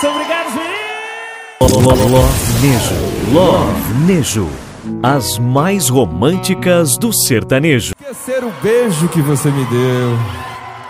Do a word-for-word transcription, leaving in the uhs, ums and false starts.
São obrigados, meninos! Love Nejo, Love Nejo. As mais românticas do sertanejo. Esquecer o beijo que você me deu.